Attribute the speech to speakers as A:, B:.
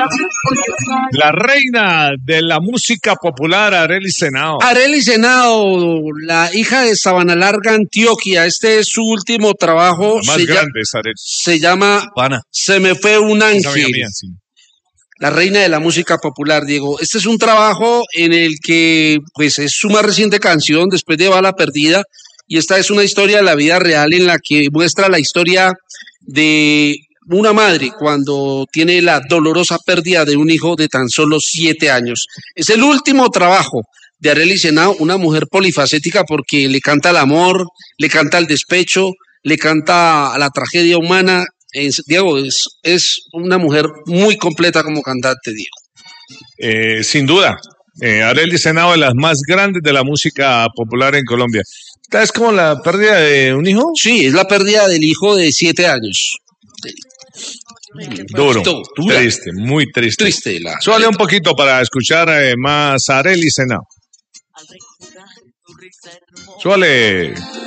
A: La reina de la música popular, Arely Senao.
B: Arely Senao, la hija de Sabana Larga, Antioquia. Este es su último trabajo.
A: La más grande es Arely.
B: Se llama Se me fue un ángel.
A: Mía, sí.
B: La reina de la música popular, Diego. Este es un trabajo en el que, pues, es su más reciente canción, después de Bala Perdida, y esta es una historia de la vida real en la que muestra la historia de una madre cuando tiene la dolorosa pérdida de un hijo de tan solo 7 años. Es el último trabajo de Arely Senao, una mujer polifacética porque le canta al amor, le canta al despecho, le canta a la tragedia humana. Diego, es una mujer muy completa como cantante, Diego.
A: Sin duda, Arely Senao, de las más grandes de la música popular en Colombia. ¿Es como la pérdida de un hijo?
B: Sí, es la pérdida del hijo de 7 años.
A: Duro, triste, muy triste.
B: Triste.
A: Suele un poquito para escuchar más a Arely Senao. Suele.